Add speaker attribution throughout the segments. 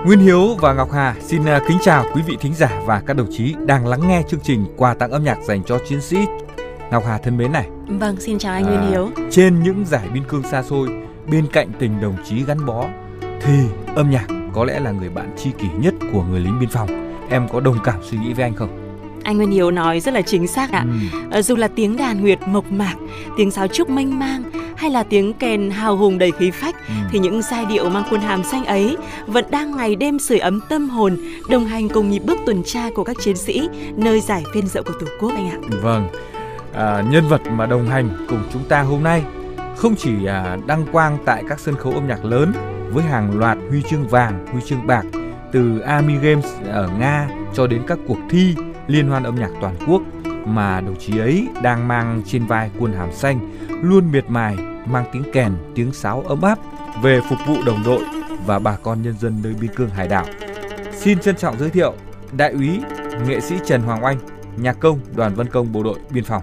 Speaker 1: Nguyên Hiếu và Ngọc Hà xin kính chào quý vị thính giả và các đồng chí đang lắng nghe chương trình quà tặng âm nhạc dành cho chiến sĩ. Ngọc Hà thân mến này.
Speaker 2: Vâng, xin chào anh Nguyên Hiếu.
Speaker 1: Trên những giải biên cương xa xôi, bên cạnh tình đồng chí gắn bó, thì âm nhạc có lẽ là người bạn tri kỷ nhất của người lính biên phòng. Em có đồng cảm suy nghĩ với anh không?
Speaker 2: Anh Nguyên Hiếu nói rất là chính xác ạ. Dù là tiếng đàn nguyệt mộc mạc, tiếng sáo trúc mênh mang hay là tiếng kèn hào hùng đầy khí phách, thì những giai điệu mang quân hàm xanh ấy vẫn đang ngày đêm sưởi ấm tâm hồn, đồng hành cùng nhịp bước tuần tra của các chiến sĩ nơi giải phiên dậu của Tổ quốc anh ạ.
Speaker 1: Vâng, nhân vật mà đồng hành cùng chúng ta hôm nay không chỉ đăng quang tại các sân khấu âm nhạc lớn với hàng loạt huy chương vàng, huy chương bạc từ Army Games ở Nga cho đến các cuộc thi liên hoan âm nhạc toàn quốc, mà đồng chí ấy đang mang trên vai quân hàm xanh, luôn miệt mài mang tiếng kèn, tiếng sáo ấm áp về phục vụ đồng đội và bà con nhân dân nơi biên cương hải đảo. Xin trân trọng giới thiệu Đại úy nghệ sĩ Trần Hoàng Oanh, nhạc công Đoàn Văn công Bộ đội Biên phòng.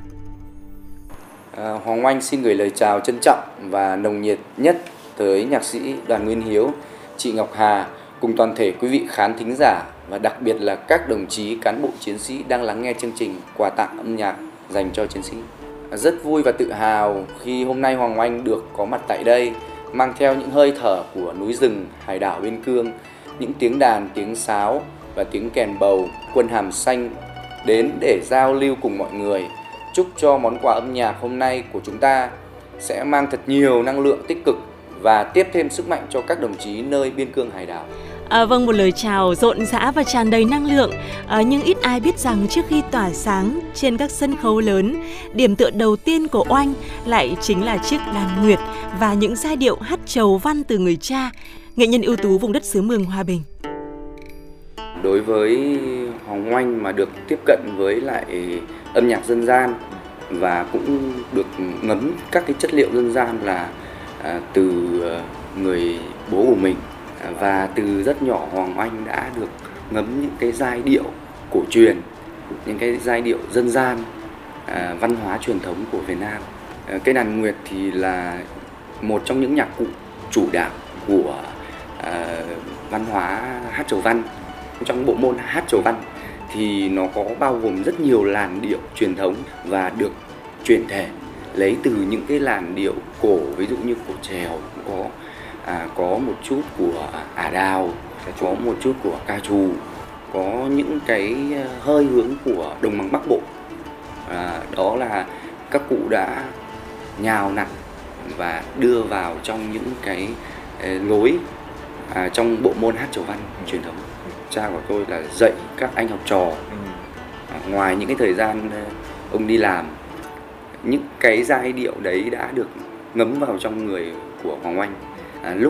Speaker 3: Hoàng Oanh xin gửi lời chào trân trọng và nồng nhiệt nhất tới nhạc sĩ Đoàn Nguyên Hiếu, chị Ngọc Hà cùng toàn thể quý vị khán thính giả và đặc biệt là các đồng chí cán bộ chiến sĩ đang lắng nghe chương trình quà tặng âm nhạc dành cho chiến sĩ. Rất vui và tự hào khi hôm nay Hoàng Oanh được có mặt tại đây, mang theo những hơi thở của núi rừng hải đảo biên cương, những tiếng đàn, tiếng sáo và tiếng kèn bầu quân hàm xanh đến để giao lưu cùng mọi người. Chúc cho món quà âm nhạc hôm nay của chúng ta sẽ mang thật nhiều năng lượng tích cực và tiếp thêm sức mạnh cho các đồng chí nơi biên cương hải đảo.
Speaker 2: Vâng, một lời chào rộn rã và tràn đầy năng lượng. Nhưng ít ai biết rằng trước khi tỏa sáng trên các sân khấu lớn, điểm tựa đầu tiên của Oanh lại chính là chiếc đàn nguyệt và những giai điệu hát chầu văn từ người cha, nghệ nhân ưu tú vùng đất xứ Mường Hòa Bình.
Speaker 3: Đối với Hoàng Oanh mà được tiếp cận với lại âm nhạc dân gian và cũng được ngấm các cái chất liệu dân gian là từ người bố của mình, và từ rất nhỏ Hoàng Oanh đã được ngấm những cái giai điệu cổ truyền, những cái giai điệu dân gian, văn hóa truyền thống của Việt Nam. Cái đàn nguyệt thì là một trong những nhạc cụ chủ đạo của văn hóa hát chầu văn. Trong bộ môn hát chầu văn thì nó có bao gồm rất nhiều làn điệu truyền thống và được chuyển thể lấy từ những cái làn điệu cổ, ví dụ như cổ trèo, có một chút của ả đào, có một chút của ca trù, có những cái hơi hướng của đồng bằng Bắc Bộ. Đó là các cụ đã nhào nặn và đưa vào trong những cái lối trong bộ môn hát chầu văn truyền thống. Cha của tôi là dạy các anh học trò, ngoài những cái thời gian ông đi làm, những cái giai điệu đấy đã được ngấm vào trong người của Hoàng Oanh. Lúc